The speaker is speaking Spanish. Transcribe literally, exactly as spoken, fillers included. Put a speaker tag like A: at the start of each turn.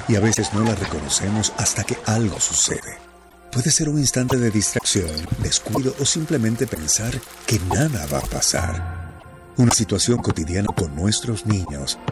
A: y a veces no la reconocemos hasta que algo sucede. Puede ser un instante de distracción, descuido o simplemente pensar que nada va a pasar. Una situación cotidiana con nuestros niños